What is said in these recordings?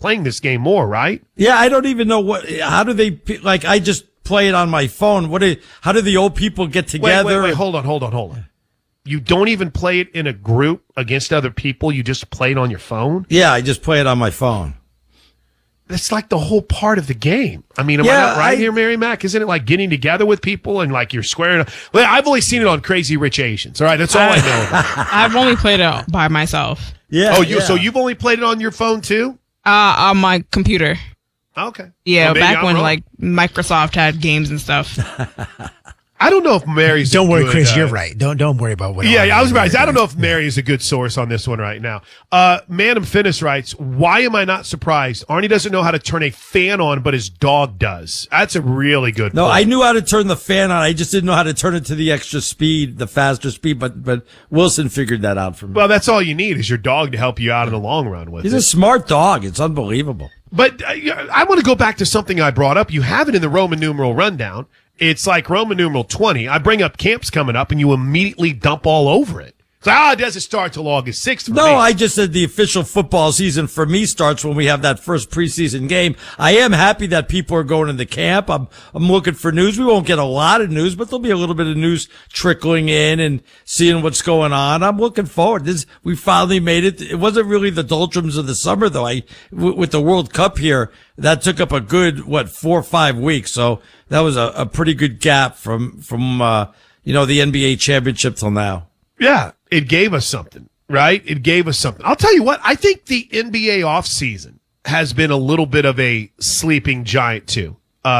playing this game more, right? Yeah, I don't even know how do they, like, I just play it on my phone. How do the old people get together? Wait, hold on. You don't even play it in a group against other people. You just play it on your phone? Yeah, I just play it on my phone. That's like the whole part of the game. I mean, am I not right here, Mary Mac? Isn't it like getting together with people and like you're squaring up? Well, I've only seen it on Crazy Rich Asians. All right, that's all I know about it. I've only played it by myself. Yeah. Oh, so you've only played it on your phone too? On my computer. Okay. Yeah, well, back when wrong. like Microsoft had games and stuff. I don't know if Mary's. Don't worry, good, Chris. You're right. Don't worry about what. Yeah, I was right. I don't know if Mary is a good source on this one right now. Manum Finnis writes, "Why am I not surprised? Arnie doesn't know how to turn a fan on, but his dog does." That's a really good. No, point. I knew how to turn the fan on. I just didn't know how to turn it to the extra speed, the faster speed. But Wilson figured that out for me. Well, that's all you need is your dog to help you out in the long run with He's it. a smart dog. It's unbelievable. But I want to go back to something I brought up. You have it in the Roman numeral rundown. It's like Roman numeral 20. I bring up camps coming up, and you immediately dump all over it. It's like, it doesn't start till August 6th for me. No, I just said the official football season for me starts when we have that first preseason game. I am happy that people are going into camp. I'm looking for news. We won't get a lot of news, but there'll be a little bit of news trickling in and seeing what's going on. I'm looking forward. We finally made it. It wasn't really the doldrums of the summer though. With the World Cup here, that took up a good, 4 or 5 weeks. So that was a pretty good gap from the NBA championship till now. Yeah, it gave us something, right? It gave us something. I'll tell you what, I think the NBA offseason has been a little bit of a sleeping giant, too.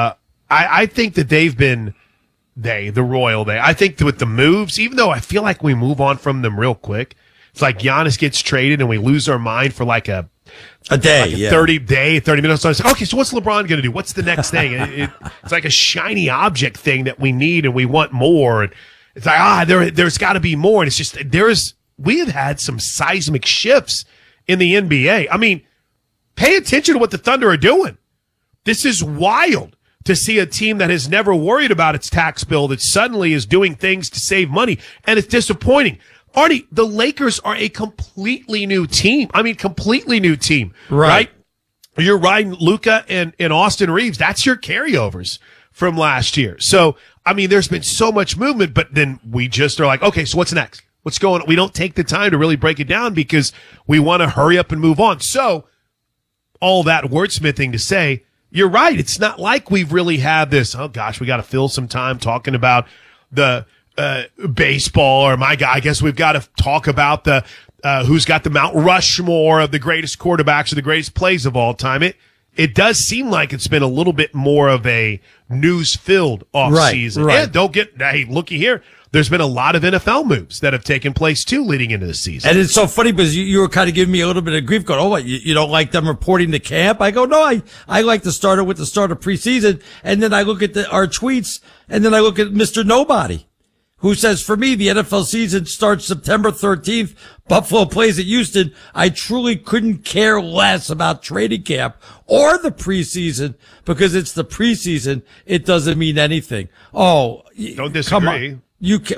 I think that they've been, the royal they. I think that with the moves, even though I feel like we move on from them real quick, it's like Giannis gets traded and we lose our mind for like a day, like 30 minutes. So I was like, okay, so what's LeBron going to do? What's the next thing? It's like a shiny object thing that we need and we want more. And it's like, there's got to be more. And it's just, we have had some seismic shifts in the NBA. I mean, pay attention to what the Thunder are doing. This is wild to see a team that has never worried about its tax bill that suddenly is doing things to save money. And it's disappointing. Arnie, the Lakers are a completely new team. I mean, completely new team. Right? You're riding Luka and Austin Reeves. That's your carryovers from last year. So, I mean, there's been so much movement, but then we just are like, okay, so what's next? What's going on? We don't take the time to really break it down because we want to hurry up and move on. So, all that wordsmithing to say, you're right. It's not like we've really had this, oh gosh, we got to fill some time talking about the baseball or my guy. I guess we've got to talk about the who's got the Mount Rushmore of the greatest quarterbacks or the greatest plays of all time. It does seem like it's been a little bit more of a news-filled offseason. Right. And hey, looky here. There's been a lot of NFL moves that have taken place, too, leading into the season. And it's so funny because you were kind of giving me a little bit of grief going, what, you don't like them reporting to camp? I go, no, I like to start it with the start of preseason. And then I look at our tweets and then I look at Mr. Nobody, who says, for me, the NFL season starts September 13th. Buffalo plays at Houston. I truly couldn't care less about training camp or the preseason because it's the preseason. It doesn't mean anything. Oh, don't disagree. Come on. You can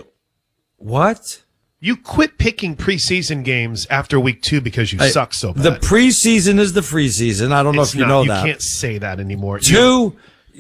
what? You quit picking preseason games after week 2 because you suck so bad. The preseason is the free season. I don't know if you know that. You can't say that anymore. 2,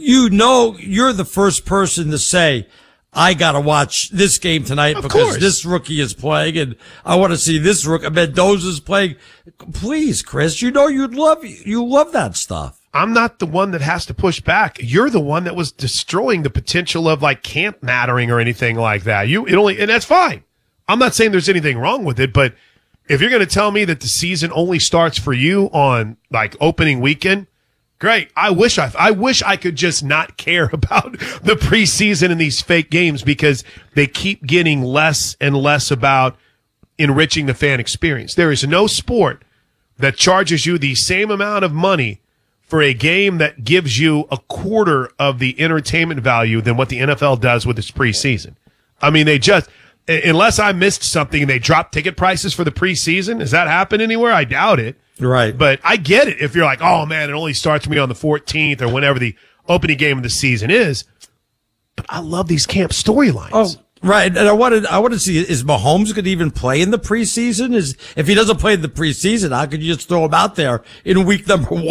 you're the first person to say, I got to watch this game tonight because this rookie is playing and I want to see this rookie. Mendoza's playing. Please, Chris, you love that stuff. I'm not the one that has to push back. You're the one that was destroying the potential of like camp mattering or anything like that. And that's fine. I'm not saying there's anything wrong with it, but if you're going to tell me that the season only starts for you on like opening weekend, great. I wish I could just not care about the preseason and these fake games because they keep getting less and less about enriching the fan experience. There is no sport that charges you the same amount of money for a game that gives you a quarter of the entertainment value than what the NFL does with its preseason. I mean, unless I missed something and they dropped ticket prices for the preseason, has that happened anywhere? I doubt it. Right. But I get it if you're like, oh man, it only starts me on the 14th or whenever the opening game of the season is. But I love these camp storylines. Oh, right. And I want to see, is Mahomes going to even play in the preseason? If he doesn't play in the preseason, how could you just throw him out there in week number 1?